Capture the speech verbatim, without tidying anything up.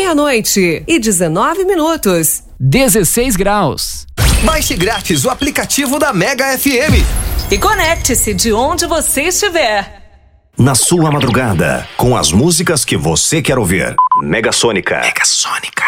Meia-noite e dezenove minutos. dezesseis graus. Baixe grátis o aplicativo da Mega F M. E conecte-se de onde você estiver. Na sua madrugada, com as músicas que você quer ouvir. Mega Sônica. Mega Sônica.